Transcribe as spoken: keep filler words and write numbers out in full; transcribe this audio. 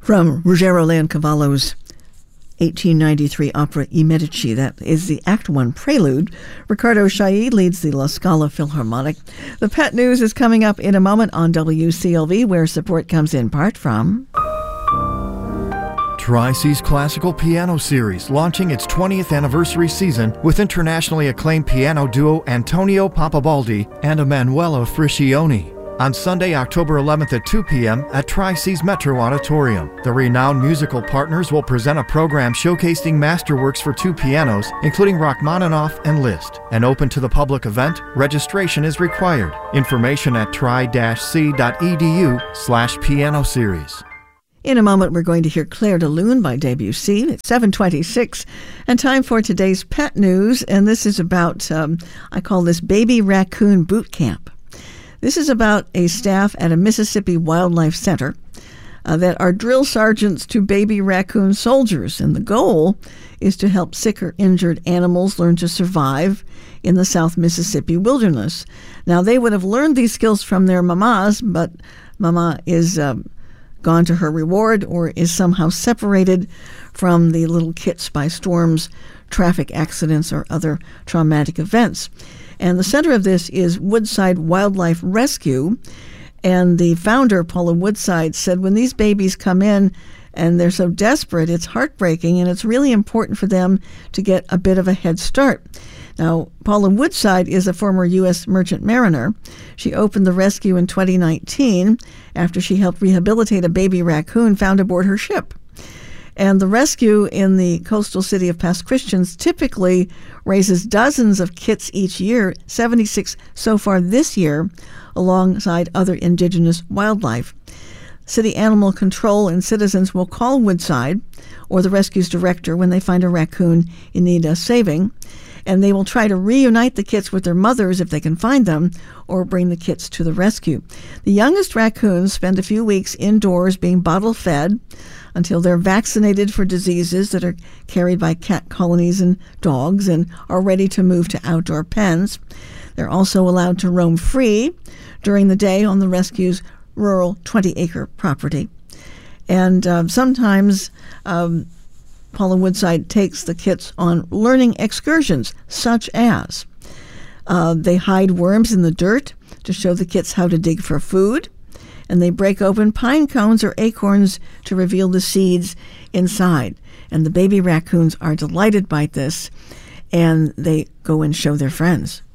From Ruggero Leoncavallo's eighteen ninety-three opera I Medici, that is the Act One prelude. Riccardo Chailly leads the La Scala Philharmonic. The Pet News is coming up in a moment on W C L V, where support comes in part from Tri-C's Classical Piano Series, launching its twentieth anniversary season with internationally acclaimed piano duo Antonio Papabaldi and Emanuela Friscioni. On Sunday, October eleventh at two p.m. at Tri-C's Metro Auditorium. The renowned musical partners will present a program showcasing masterworks for two pianos, including Rachmaninoff and Liszt. An open to the public event, registration is required. Information at tri-c.edu slash piano series. In a moment, we're going to hear Clair de Lune by Debussy at seven twenty-six, and time for today's Pet News, and this is about, um, I call this Baby Raccoon Boot Camp. This is about a staff at a Mississippi wildlife center uh, that are drill sergeants to baby raccoon soldiers, and the goal is to help sick or injured animals learn to survive in the South Mississippi wilderness. Now, they would have learned these skills from their mamas, but mama is um, gone to her reward or is somehow separated from the little kits by storms, traffic accidents, or other traumatic events. And the center of this is Woodside Wildlife Rescue. And the founder, Paula Woodside, said when these babies come in and they're so desperate, it's heartbreaking, and it's really important for them to get a bit of a head start. Now, Paula Woodside is a former U S merchant mariner. She opened the rescue in twenty nineteen after she helped rehabilitate a baby raccoon found aboard her ship. And the rescue in the coastal city of Pass Christians typically raises dozens of kits each year, seventy-six so far this year, alongside other indigenous wildlife. City animal control and citizens will call Woodside or the rescue's director when they find a raccoon in need of saving, and they will try to reunite the kits with their mothers if they can find them, or bring the kits to the rescue. The youngest raccoons spend a few weeks indoors being bottle fed until they're vaccinated for diseases that are carried by cat colonies and dogs and are ready to move to outdoor pens. They're also allowed to roam free during the day on the rescue's rural twenty-acre property. And uh, sometimes um, Paula Woodside takes the kits on learning excursions, such as uh, they hide worms in the dirt to show the kits how to dig for food, and they break open pine cones or acorns to reveal the seeds inside. And the baby raccoons are delighted by this, and they go and show their friends.